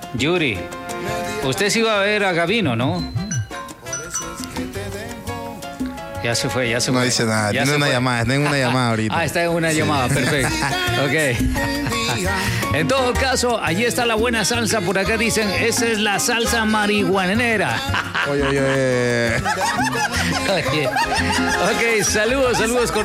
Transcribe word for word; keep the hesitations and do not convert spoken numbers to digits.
Yuri, usted sí iba a ver a Gavino, ¿no? Ya se fue, ya se No fue. dice nada, Ya tiene se una fue. llamada, tengo una llamada ahorita. Ah, está en una llamada, perfecto. Ok. En todo caso, allí está la buena salsa. Por acá dicen, esa es la salsa marihuanera. Oye, oye, oye. Ok, saludos, saludos.